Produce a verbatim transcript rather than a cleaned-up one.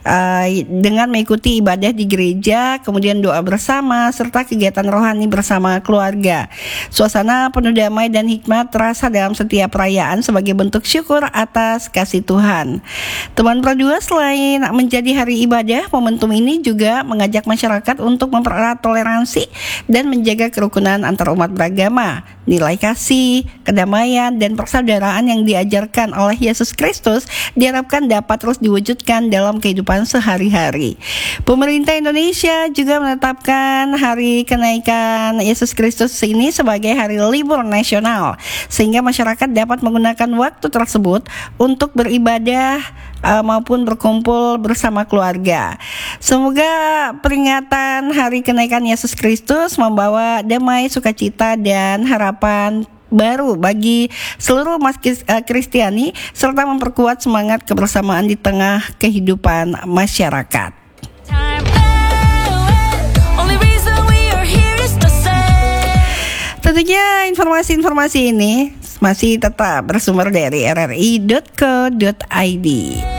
uh, dengan mengikuti ibadah di gereja, kemudian doa bersama serta kegiatan rohani bersama keluarga. Suasana penuh damai dan hikmat terasa dalam setiap perayaan sebagai bentuk syukur atas kasih Tuhan. Teman Pradua, selain menjadi hari ibadah, momentum ini juga mengajak masyarakat untuk mempererat toleransi dan menjaga kerukunan antar umat beragama. Nilai kasih, kedamaian, dan persaudaraan yang diajarkan oleh Yesus Kristus diharapkan dapat terus diwujudkan dalam kehidupan sehari-hari. Pemerintah Indonesia juga menetapkan hari kenaikan Yesus Kristus ini sebagai hari libur nasional, sehingga masyarakat dapat menggunakan waktu tersebut untuk beribadah uh, maupun berkumpul bersama keluarga. Semoga peringatan hari kenaikan Yesus Kristus membawa damai, sukacita, dan harapan baru bagi seluruh umat Kristiani serta memperkuat semangat kebersamaan di tengah kehidupan masyarakat. Tentunya informasi-informasi ini masih tetap bersumber dari r r i dot co dot i d.